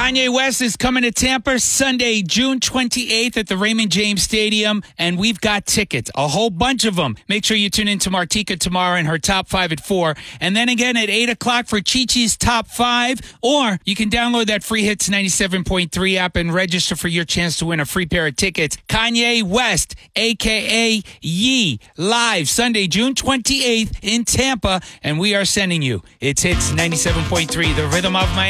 Kanye West is coming to Tampa Sunday, June 28th at the Raymond James Stadium, and we've got tickets, a whole bunch of them. Make sure you tune in to Martika tomorrow and her top 5 at 4, and then again at 8 o'clock for Chi-Chi's top 5, or you can download that free Hits 97.3 app and register for your chance to win a free pair of tickets. Kanye West, a.k.a. Ye, live Sunday, June 28th in Tampa, and we are sending you. It's Hits 97.3, the rhythm of Miami.